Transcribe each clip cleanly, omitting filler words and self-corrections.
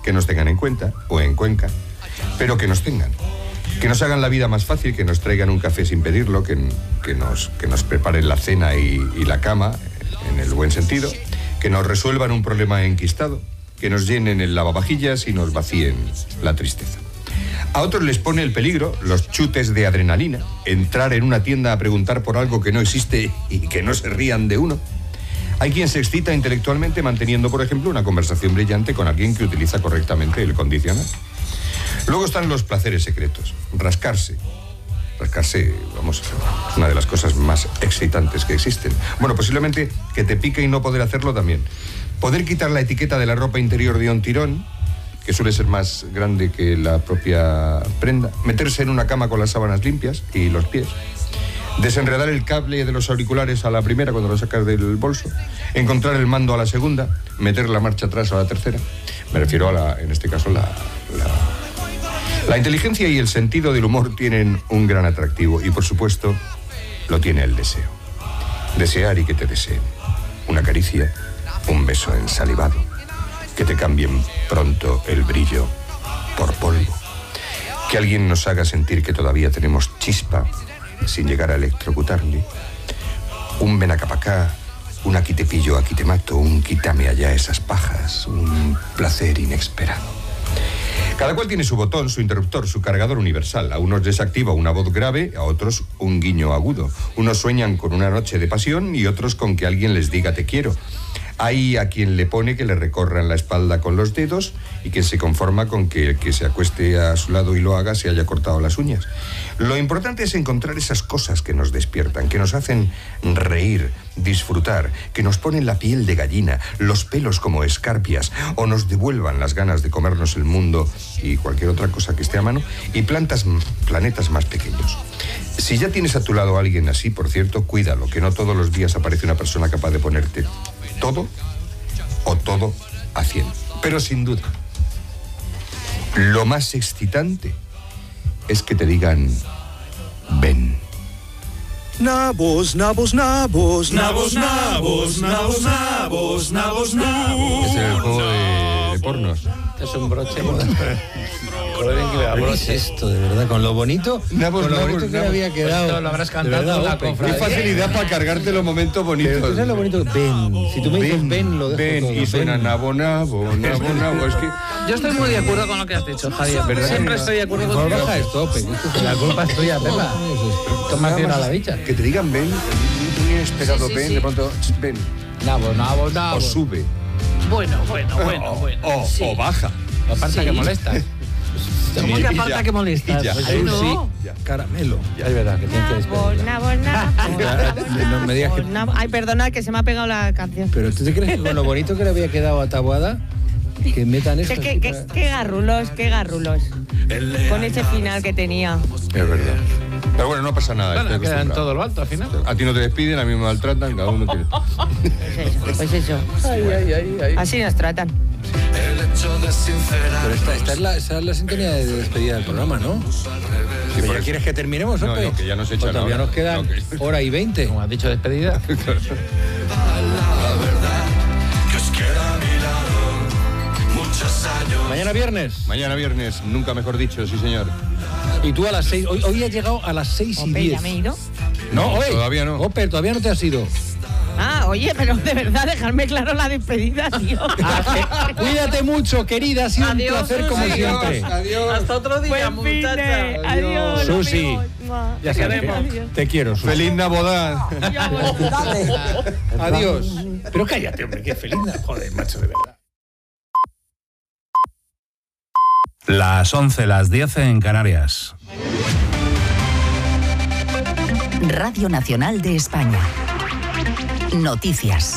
que nos tengan en cuenta o en Cuenca, pero que nos tengan. Que nos hagan la vida más fácil, que nos traigan un café sin pedirlo, que nos preparen la cena y la cama, en el buen sentido, que nos resuelvan un problema enquistado, que nos llenen el lavavajillas y nos vacíen la tristeza. A otros les pone el peligro, los chutes de adrenalina, entrar en una tienda a preguntar por algo que no existe y que no se rían de uno. Hay quien se excita intelectualmente manteniendo, por ejemplo, una conversación brillante con alguien que utiliza correctamente el condicional. Luego están los placeres secretos. Rascarse, vamos, es una de las cosas más excitantes que existen. Bueno, posiblemente que te pique y no poder hacerlo también. Poder quitar la etiqueta de la ropa interior de un tirón, que suele ser más grande que la propia prenda. Meterse en una cama con las sábanas limpias y los pies. Desenredar el cable de los auriculares a la primera cuando lo sacas del bolso. Encontrar el mando a la segunda. Meter la marcha atrás a la tercera. Me refiero a en este caso, la inteligencia y el sentido del humor tienen un gran atractivo y, por supuesto, lo tiene el deseo. Desear y que te deseen. Una caricia, un beso ensalivado, que te cambien pronto el brillo por polvo. Que alguien nos haga sentir que todavía tenemos chispa sin llegar a electrocutarle. Un ven acá pa' acá, un aquí te pillo, aquí te mato, un quítame allá esas pajas, un placer inesperado. Cada cual tiene su botón, su interruptor, su cargador universal. A unos les activa una voz grave, a otros un guiño agudo. Unos sueñan con una noche de pasión y otros con que alguien les diga te quiero. Hay a quien le pone que le recorran la espalda con los dedos y quien se conforma con que el que se acueste a su lado y lo haga se haya cortado las uñas. Lo importante es encontrar esas cosas que nos despiertan, que nos hacen reír, disfrutar, que nos ponen la piel de gallina, los pelos como escarpias, o nos devuelvan las ganas de comernos el mundo y cualquier otra cosa que esté a mano, y planetas más pequeños. Si ya tienes a tu lado a alguien así, por cierto, cuídalo, que no todos los días aparece una persona capaz de ponerte todo o todo a 100. Pero sin duda, lo más excitante es que te digan ven. Nabos, nabos, nabos, nabos, nabos, nabos, nabos, nabos, nabos. Es el juego de pornos. Es un broche. ¿Qué es esto, de verdad? Con lo bonito, Nabos, con lo nabos, bonito que nabos. había quedado. Esto lo habrás cantado en la Qué cofradía. facilidad para cargarte los momentos bonitos. Pero tú sabes lo bonito. Ven. Si tú me dices ven, lo dejo ven, todo. y suena nabo, nabo, nabo, nabo. Es que Yo estoy muy de acuerdo con lo que has dicho, Javier. ¿Verdad Siempre que no? estoy de acuerdo No contigo. baja esto, La culpa es tuya, Pepa. Toma acción a la dicha. que te digan ven, un inesperado Sí, ven, sí. de pronto ven, Nabo. o sube, Bueno. o baja. Aparta que molesta. ¿Cómo que aparta ya, que molesta? y ya. Ay, no. Sí, caramelo. Ya es verdad que tienes que despedir. No me digas que... Ay, perdona, que se me ha pegado la canción. Pero ¿tú te crees que con lo bonito que le había quedado a Taboada, que metan esto? Qué garrulos. Con ese final que tenía. Es verdad. Pero bueno, no pasa nada. Bueno, estoy queda en acostumbrado. todo lo alto al final. A ti no te despiden, a mí me maltratan, cada uno tiene. Pues eso. Así nos tratan. Pero esta es la sintonía de despedida del programa, ¿no? por ¿Ya eso. quieres que terminemos, No, Ope? no, que ya nos echan Pues todavía ahora. nos quedan No, que- hora y 20. Como has dicho, despedida. Mañana viernes. Mañana viernes, nunca mejor dicho, sí señor. Y tú a las 6. Hoy has llegado a las 6:10. Ope, ya me he ido. No, hoy. Todavía no. Ope, todavía no te has ido. Ah, oye, pero de verdad, dejarme claro la despedida, tío. Cuídate mucho, querida. Ha sido Adiós, un placer como Susi. siempre. Hasta otro día, Buen fin de- muchacha. Adiós. Susi. amigos. Mua. Ya sabes que Adiós. te quiero, Susi. ¡Feliz Navidad! Adiós. Pero cállate, hombre, qué feliz. Joder, macho, de verdad. Las 11, las 10 en Canarias. Radio Nacional de España. Noticias.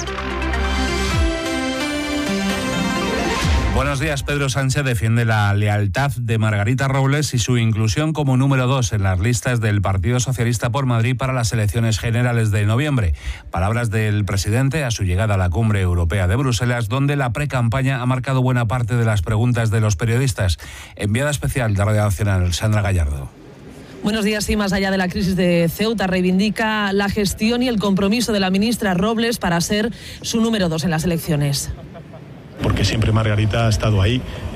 Buenos días. Pedro Sánchez defiende la lealtad de Margarita Robles y su inclusión como número 2 en las listas del Partido Socialista por Madrid para las elecciones generales de noviembre. Palabras del presidente a su llegada a la Cumbre Europea de Bruselas, donde la precampaña ha marcado buena parte de las preguntas de los periodistas. Enviada especial de Radio Nacional, Sandra Gallardo. Buenos días. Y más allá de la crisis de Ceuta, reivindica la gestión y el compromiso de la ministra Robles para ser su número 2 en las elecciones. Porque siempre Margarita ha estado ahí